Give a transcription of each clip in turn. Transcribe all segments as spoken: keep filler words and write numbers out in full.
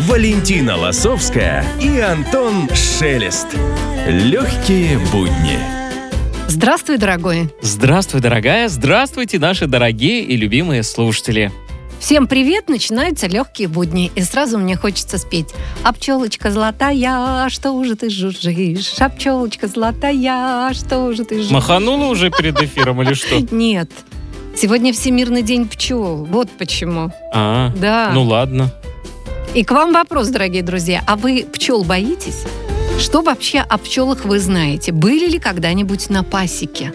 Валентина Лосовская и Антон Шелест. Легкие будни. Здравствуй, дорогой. Здравствуй, дорогая. Здравствуйте, наши дорогие и любимые слушатели. Всем привет, начинаются легкие будни. И сразу мне хочется спеть. А пчелочка золотая, что же ты жужжишь? А пчелочка золотая, что же ты жужжишь? Маханула уже перед эфиром или что? Нет. Сегодня Всемирный день пчел. Вот почему. А, Да. ну ладно. И к вам вопрос, дорогие друзья. А вы пчел боитесь? Что вообще о пчелах вы знаете? Были ли когда-нибудь на пасеке?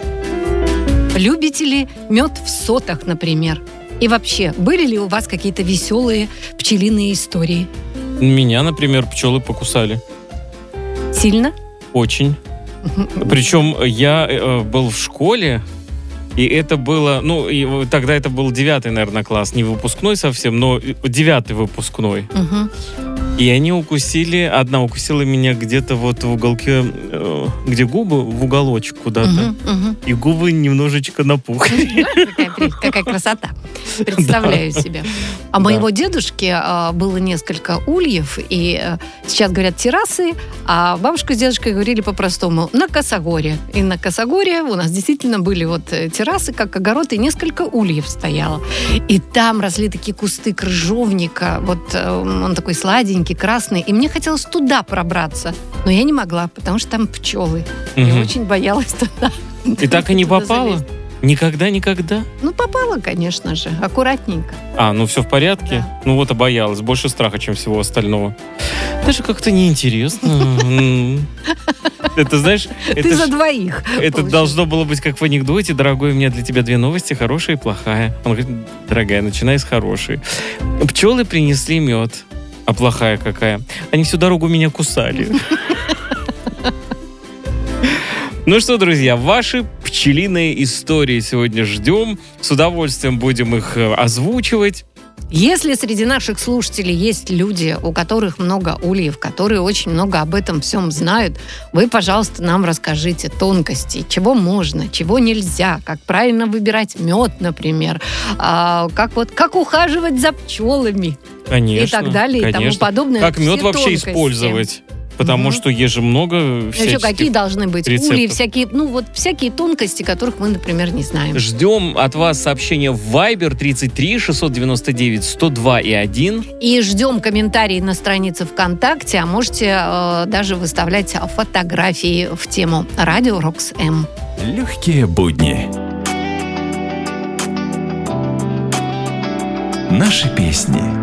Любите ли мед в сотах, например? И вообще, были ли у вас какие-то веселые пчелиные истории? Меня, например, пчелы покусали. Сильно? Очень. Причем я э, был в школе, и это было, ну, и тогда это был девятый, наверное, класс, не выпускной совсем, но девятый выпускной. Угу. И они укусили, одна укусила меня где-то вот в уголке, э, где губы, в уголочек куда-то. Угу, угу. И губы немножечко напухли. Какая, какая красота. Представляю себе. А моего дедушки а, было несколько ульев, и а, сейчас говорят террасы, а бабушка с дедушкой говорили по-простому на косогоре. И на косогоре у нас действительно были вот террасы, как огород, и несколько ульев стояло. И там росли такие кусты крыжовника, вот а, он такой сладенький, красный, и мне хотелось туда пробраться, но я не могла, потому что там пчелы. Я Мгм. очень боялась туда. И так и не Туда попала? залезть. Никогда-никогда? Ну, попала, конечно же, аккуратненько. А, ну все в порядке? Да. Ну вот обоялась. Больше страха, чем всего остального. Даже как-то неинтересно. М. Это, знаешь, Ты это за ж- двоих. это получается. должно было быть как в анекдоте. Дорогой, у меня для тебя две новости, хорошая и плохая. Он говорит, дорогая, начинай с хорошей. Пчелы принесли мед. А плохая какая? Они всю дорогу меня кусали. Ну что, друзья, ваши пчелиные истории сегодня ждем. С удовольствием будем их э, озвучивать. Если среди наших слушателей есть люди, у которых много ульев, которые очень много об этом всем знают, вы, пожалуйста, нам расскажите тонкости, чего можно, чего нельзя, как правильно выбирать мед, например, а, как, вот, как ухаживать за пчелами Конечно. и так далее, и тому конечно. подобное. Как мед Все вообще тонкости. использовать? Потому Мгм. что есть же много Ну, еще всяческих. какие должны быть рецептов. ульи, всякие, ну вот всякие тонкости, которых мы, например, не знаем. Ждем от вас сообщения в Viber тридцать три шестьсот девяносто девять сто два и один. И ждем комментарии на странице ВКонтакте, а можете э, даже выставлять фотографии в тему «Радио Рокс М». Легкие будни. Наши песни.